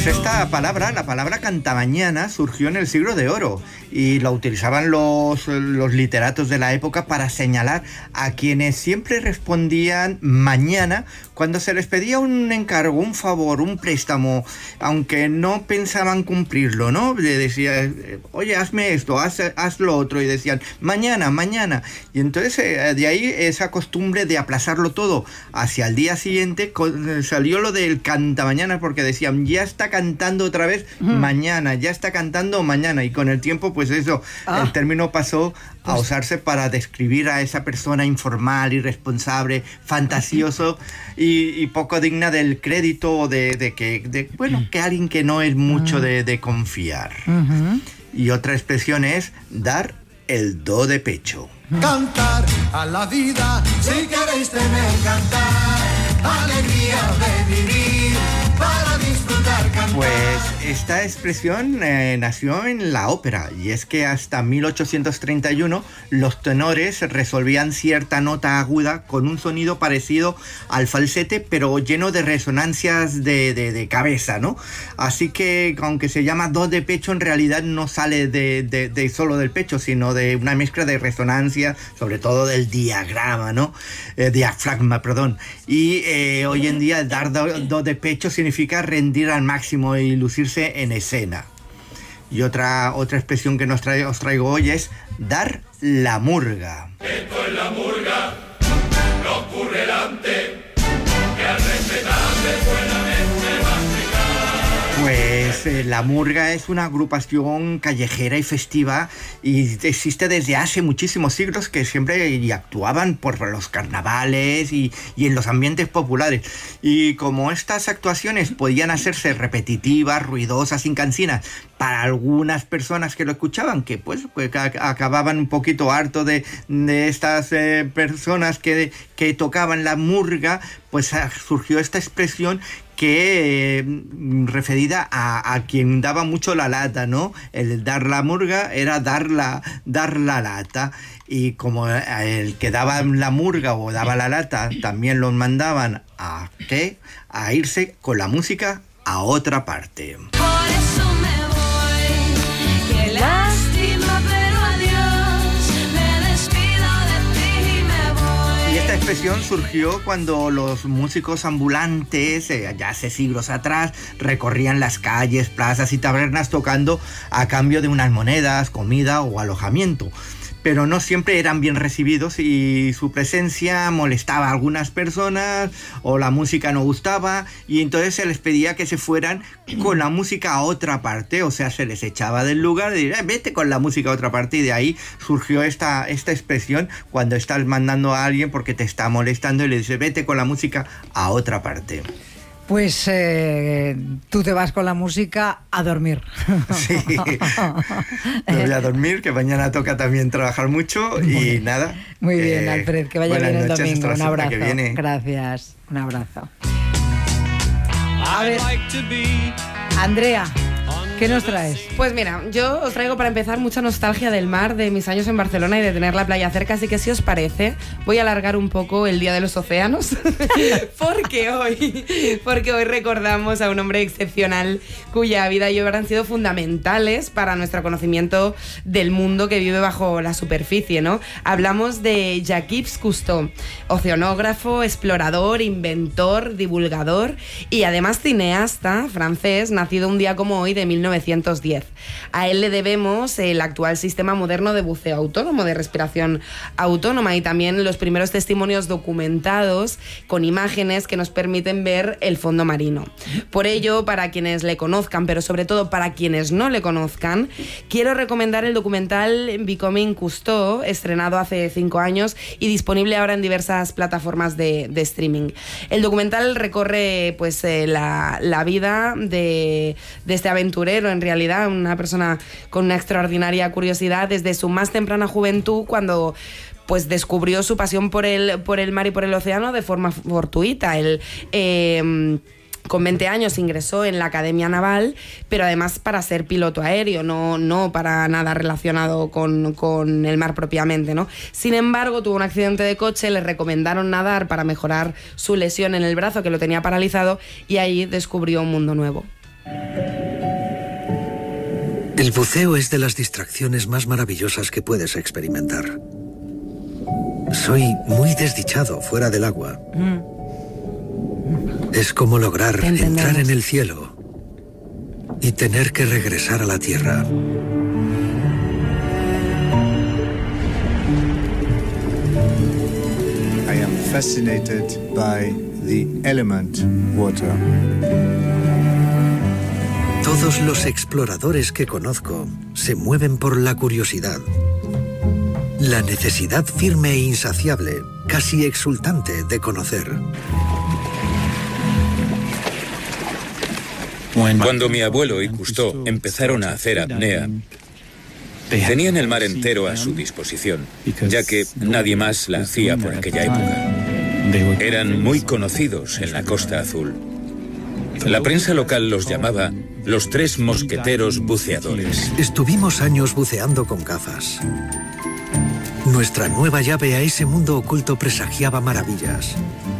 Pues esta palabra, la palabra cantamañana, surgió en el Siglo de Oro y la utilizaban los literatos de la época para señalar a quienes siempre respondían mañana cuando se les pedía un encargo, un favor, un préstamo, aunque no pensaban cumplirlo, ¿no? Le decía, oye, hazme esto, haz lo otro, y decían, mañana, mañana. Y entonces de ahí esa costumbre de aplazarlo todo hacia el día siguiente, salió lo del cantamañana, porque decían, ya está cantando otra vez mañana, ya está cantando mañana, y con el tiempo pues eso, el término pasó a usarse para describir a esa persona informal, irresponsable, fantasioso y poco digna del crédito o que alguien que no es mucho de confiar. Y otra expresión es dar el do de pecho. Cantar a la vida, si queréis tener cantar, alegría de vivir, para disfrutar cantar. Pues esta expresión nació en la ópera, y es que hasta 1831 los tenores resolvían cierta nota aguda con un sonido parecido al falsete, pero lleno de resonancias de cabeza, ¿no? Así que, aunque se llama do de pecho, en realidad no sale de solo del pecho, sino de una mezcla de resonancia, sobre todo del diafragma, ¿no? Y hoy en día dar do de pecho significa rendir al máximo y lucirse en escena. Y otra expresión que os traigo hoy es dar la murga. Esto es la murga, no ocurre delante, que al respetable buenamente va a explicar. Pues la murga es una agrupación callejera y festiva y existe desde hace muchísimos siglos, que siempre actuaban por los carnavales y en los ambientes populares. Y como estas actuaciones podían hacerse repetitivas, ruidosas, incansinas, para algunas personas que lo escuchaban, que pues acababan un poquito harto de estas personas que tocaban la murga, pues surgió esta expresión que referida a quien daba mucho la lata, ¿no? El dar la murga era dar la lata, y como el que daba la murga o daba la lata también los mandaban a irse con la música a otra parte. Por eso me voy, qué lástima, pero adiós, me despido de ti y me voy. Y esta expresión surgió cuando los músicos ambulantes, ya hace siglos atrás, recorrían las calles, plazas y tabernas tocando a cambio de unas monedas, comida o alojamiento. Pero no siempre eran bien recibidos y su presencia molestaba a algunas personas, o la música no gustaba, y entonces se les pedía que se fueran con la música a otra parte, o sea, se les echaba del lugar y decía, vete con la música a otra parte, y de ahí surgió esta expresión cuando estás mandando a alguien porque te está molestando y le dices, vete con la música a otra parte. Pues tú te vas con la música a dormir. Sí, me voy a dormir, que mañana toca también trabajar mucho y nada. Muy bien, Alfred, que vaya bien el domingo. Un abrazo. Que viene. Gracias, un abrazo. A ver, Andrea, ¿qué nos traes? Pues mira, yo os traigo para empezar mucha nostalgia del mar, de mis años en Barcelona y de tener la playa cerca, así que si os parece, voy a alargar un poco el Día de los Océanos, porque hoy recordamos a un hombre excepcional cuya vida y obra han sido fundamentales para nuestro conocimiento del mundo que vive bajo la superficie, ¿no? Hablamos de Jacques Cousteau, oceanógrafo, explorador, inventor, divulgador y además cineasta francés, nacido un día como hoy de 1910. A él le debemos el actual sistema moderno de buceo autónomo, de respiración autónoma, y también los primeros testimonios documentados con imágenes que nos permiten ver el fondo marino. Por ello, para quienes le conozcan, pero sobre todo para quienes no le conozcan, quiero recomendar el documental Becoming Cousteau, estrenado hace 5 años y disponible ahora en diversas plataformas de streaming. El documental recorre pues la vida de este aventurero, en realidad una persona con una extraordinaria curiosidad desde su más temprana juventud, cuando pues descubrió su pasión por el mar y por el océano de forma fortuita. Él con 20 años ingresó en la Academia Naval, pero además para ser piloto aéreo, no para nada relacionado con el mar propiamente, ¿no? Sin embargo, tuvo un accidente de coche, le recomendaron nadar para mejorar su lesión en el brazo que lo tenía paralizado, y ahí descubrió un mundo nuevo. El buceo es de las distracciones más maravillosas que puedes experimentar. Soy muy desdichado fuera del agua. Es como lograr entrar en el cielo y tener que regresar a la tierra. I am fascinated by the element water. Todos los exploradores que conozco se mueven por la curiosidad. La necesidad firme e insaciable, casi exultante de conocer. Cuando mi abuelo y Cousteau empezaron a hacer apnea, tenían el mar entero a su disposición, ya que nadie más la hacía por aquella época. Eran muy conocidos en la Costa Azul. La prensa local los llamaba los 3 mosqueteros buceadores. Estuvimos años buceando con gafas. Nuestra nueva llave a ese mundo oculto presagiaba maravillas.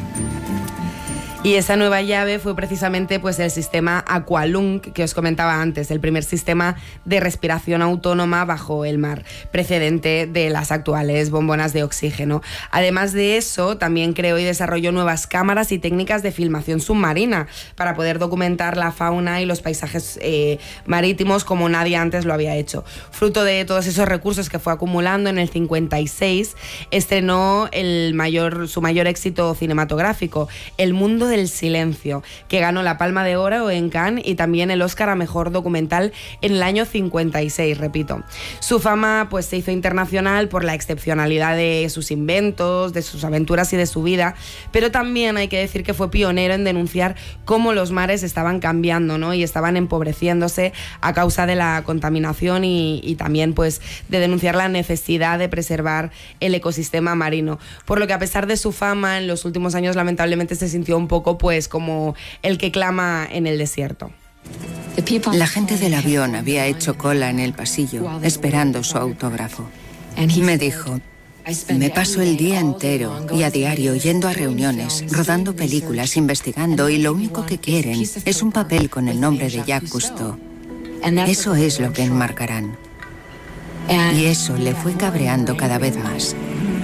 Y esa nueva llave fue precisamente pues el sistema Aqualung que os comentaba antes, el primer sistema de respiración autónoma bajo el mar, precedente de las actuales bombonas de oxígeno. Además de eso, también creó y desarrolló nuevas cámaras y técnicas de filmación submarina para poder documentar la fauna y los paisajes marítimos como nadie antes lo había hecho. Fruto de todos esos recursos que fue acumulando, en el 56 estrenó su mayor éxito cinematográfico, El mundo del silencio, que ganó la Palma de Oro en Cannes y también el Oscar a Mejor Documental en el año 56, repito. Su fama pues se hizo internacional por la excepcionalidad de sus inventos, de sus aventuras y de su vida, pero también hay que decir que fue pionero en denunciar cómo los mares estaban cambiando, ¿no? Y estaban empobreciéndose a causa de la contaminación y también pues de denunciar la necesidad de preservar el ecosistema marino. Por lo que, a pesar de su fama, en los últimos años lamentablemente se sintió un poco pues como el que clama en el desierto. La gente del avión había hecho cola en el pasillo esperando su autógrafo. Me dijo: me paso el día entero y a diario yendo a reuniones, rodando películas, investigando, y lo único que quieren es un papel con el nombre de Jacques Cousteau. Eso es lo que enmarcarán. Y eso le fue cabreando cada vez más.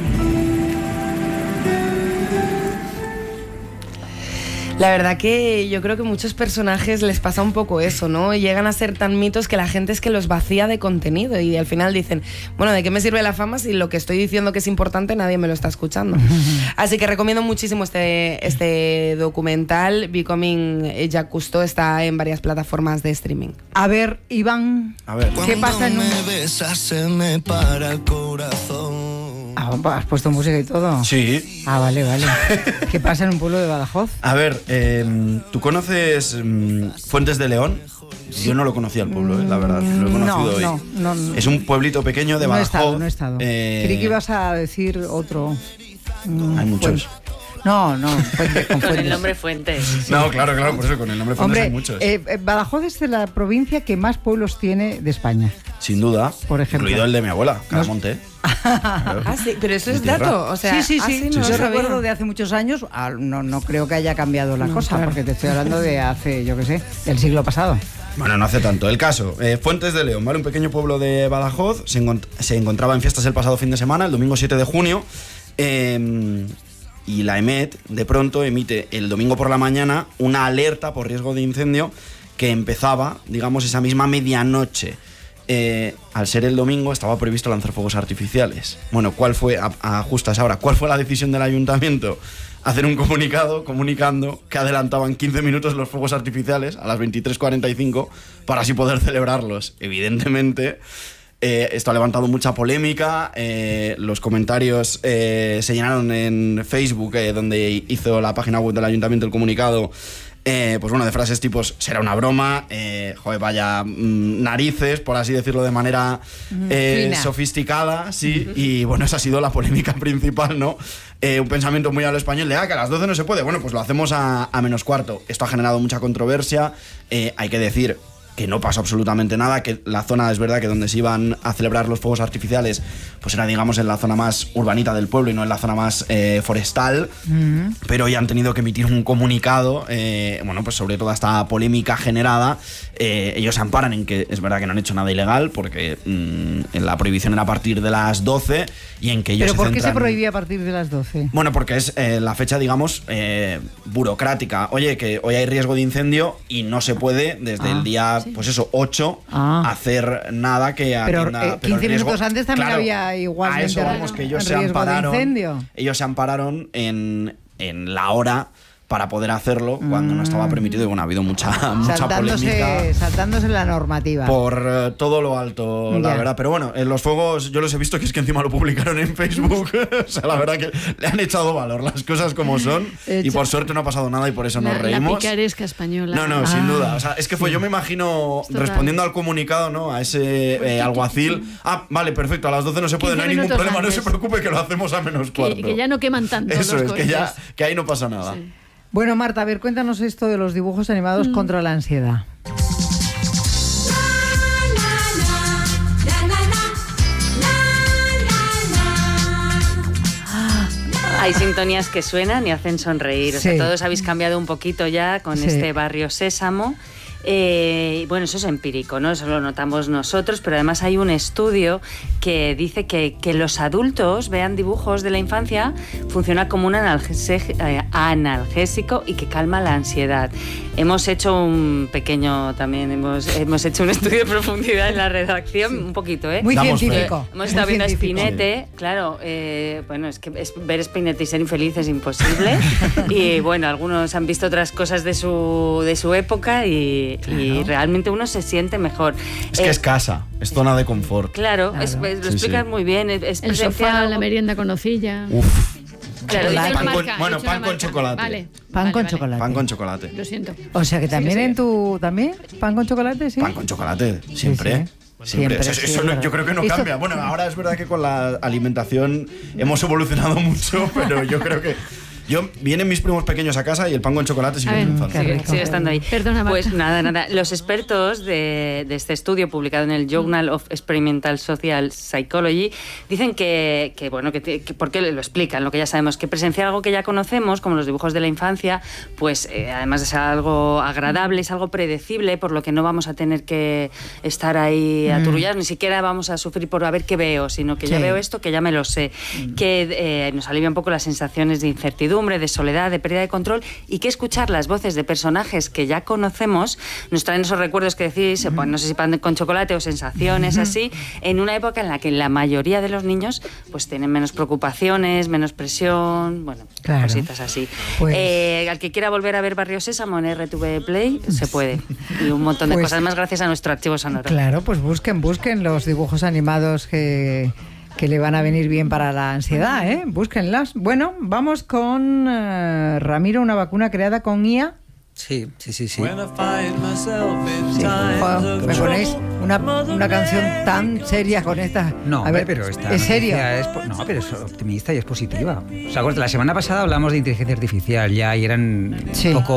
La verdad que yo creo que a muchos personajes les pasa un poco eso, ¿no? Llegan a ser tan mitos que la gente es que los vacía de contenido y al final dicen, bueno, ¿de qué me sirve la fama si lo que estoy diciendo que es importante nadie me lo está escuchando? Así que recomiendo muchísimo este documental. Becoming Jacques Cousteau está en varias plataformas de streaming. A ver, Iván, ¿qué pasa en un... besas se me para el corazón. ¿Has puesto música y todo? Sí. Vale. ¿Qué pasa en un pueblo de Badajoz? A ver, ¿tú conoces Fuentes de León? Yo no lo conocía el pueblo, la verdad. Lo he conocido hoy. No. Es un pueblito pequeño de Badajoz. No he estado. Creí que ibas a decir otro. Hay muchos. No, Fuentes, con el nombre Fuentes. No, claro, por eso con el nombre Fuentes hay muchos. Badajoz es de la provincia que más pueblos tiene de España. Sin duda. Por ejemplo. Incluido el de mi abuela, Caramonte. Claro. Sí, pero eso es dato. O sea, sí. No yo recuerdo de hace muchos años, no creo que haya cambiado la cosa, claro. Porque te estoy hablando de hace, yo qué sé, del siglo pasado. Bueno, no hace tanto. El caso, Fuentes de León, ¿vale? Un pequeño pueblo de Badajoz. Se encontraba en fiestas el pasado fin de semana, el domingo 7 de junio. Y la EMET, de pronto, emite el domingo por la mañana una alerta por riesgo de incendio que empezaba, digamos, esa misma medianoche. Al ser el domingo, estaba previsto lanzar fuegos artificiales. Bueno, ¿cuál fue, a justas ahora, cuál fue la decisión del ayuntamiento? Hacer un comunicado comunicando que adelantaban 15 minutos los fuegos artificiales a las 23:45 para así poder celebrarlos. Evidentemente, esto ha levantado mucha polémica. Los comentarios se llenaron en Facebook, donde hizo la página web del ayuntamiento el comunicado. Pues bueno, de frases tipo será una broma, vaya narices, por así decirlo de manera sofisticada, sí. Y bueno, esa ha sido la polémica principal, ¿no? Un pensamiento muy al español de que a las 12 no se puede. Bueno, pues lo hacemos a menos cuarto. Esto ha generado mucha controversia. Hay que decir que no pasó absolutamente nada, que la zona, es verdad que donde se iban a celebrar los fuegos artificiales, pues era, digamos, en la zona más urbanita del pueblo y no en la zona más forestal, pero ya han tenido que emitir un comunicado, bueno, pues sobre toda esta polémica generada. Ellos se amparan en que es verdad que no han hecho nada ilegal, porque la prohibición era a partir de las 12 y en que ellos ¿Pero por qué se centran... prohibía a partir de las 12? Bueno, porque es la fecha, digamos, burocrática. Oye, que hoy hay riesgo de incendio y no se puede desde el día, pues eso, 8, hacer nada que atienda... Pero 15 minutos antes también claro, había igualmente a eso vamos, que ellos se ampararon, ellos se ampararon en la hora para poder hacerlo cuando no estaba permitido, y bueno, ha habido mucha polémica. Saltándose la normativa. Por todo lo alto, la verdad. Pero bueno, los fuegos yo los he visto, que es que encima lo publicaron en Facebook. O sea, la verdad que le han echado valor las cosas como son. Y por suerte no ha pasado nada y por eso nos reímos. La picaresca española. No, sin duda. O sea, es que fue, yo me imagino respondiendo al comunicado, ¿no? A ese alguacil. Vale, perfecto, a las 12 no se puede, no hay ningún problema, no se preocupe que lo hacemos a menos cuarto. Que ya no queman tanto. Eso es, que ahí no pasa nada. Sí. Bueno, Marta, a ver, cuéntanos esto de los dibujos animados contra la ansiedad. Hay sintonías que suenan y hacen sonreír. O sea, todos habéis cambiado un poquito ya con este Barrio Sésamo. Bueno, eso es empírico, ¿no? Eso lo notamos nosotros, pero además hay un estudio que dice que los adultos vean dibujos de la infancia funciona como un analgésico y que calma la ansiedad. Hemos hecho un pequeño también, hemos hecho un estudio de profundidad en la redacción, un poquito, Muy científico. Hemos estado viendo a Spinette, claro, bueno, es que ver Spinette y ser infeliz es imposible. Y bueno, algunos han visto otras cosas de su época y realmente uno se siente mejor. Es que es casa, es zona de confort. Claro. Lo explicas muy bien. Es el sofá, la merienda con nocilla. Claro, pan con chocolate. Vale. Pan con chocolate. Pan con chocolate. Lo siento. O sea que también en tu... ¿También? ¿Pan con chocolate? Sí. Pan con chocolate, siempre. Siempre. Eso yo creo que no cambia. Bueno, ahora es verdad que con la alimentación hemos evolucionado mucho, pero yo creo que... Vienen mis primos pequeños a casa y el pan con chocolate sigue triunfando. Sigue estando ahí. Perdona, Marta. Pues nada. Los expertos de este estudio publicado en el Journal of Experimental Social Psychology dicen que porque lo explican, lo que ya sabemos, que presenciar algo que ya conocemos, como los dibujos de la infancia, pues además de ser algo agradable, es algo predecible, por lo que no vamos a tener que estar ahí aturullados, ni siquiera vamos a sufrir por a ver qué veo, sino que ya veo esto, que ya me lo sé, que nos alivia un poco las sensaciones de incertidumbre, de soledad, de pérdida de control, y que escuchar las voces de personajes que ya conocemos nos traen esos recuerdos que decís, pues no sé si pan con chocolate o sensaciones así, en una época en la que la mayoría de los niños pues tienen menos preocupaciones, menos presión, bueno, cositas así. Pues... al que quiera volver a ver Barrio Sésamo en RTV Play, se puede. Y un montón de cosas más gracias a nuestro archivo sonoro. Claro, pues busquen los dibujos animados que le van a venir bien para la ansiedad, búsquenlas. Bueno, vamos con Ramiro, una vacuna creada con IA. Sí. ¿Me ponéis una canción tan seria con esta? No, a ver, pero esta ¿es serio? No, pero es optimista y es positiva. O sea, la semana pasada hablamos de inteligencia artificial ya y eran un poco